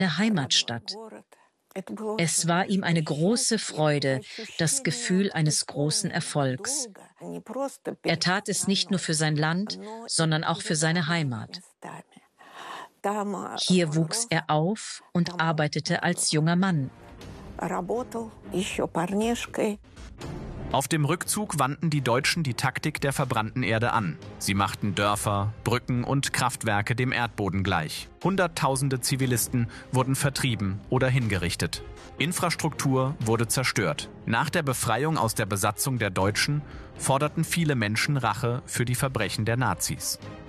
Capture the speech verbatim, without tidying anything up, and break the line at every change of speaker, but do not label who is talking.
Heimatstadt. Es war ihm eine große Freude, das Gefühl eines großen Erfolgs. Er tat es nicht nur für sein Land, sondern auch für seine Heimat. Hier wuchs er auf und arbeitete als junger Mann.
Auf dem Rückzug wandten die Deutschen die Taktik der verbrannten Erde an. Sie machten Dörfer, Brücken und Kraftwerke dem Erdboden gleich. Hunderttausende Zivilisten wurden vertrieben oder hingerichtet. Infrastruktur wurde zerstört. Nach der Befreiung aus der Besatzung der Deutschen forderten viele Menschen Rache für die Verbrechen der Nazis.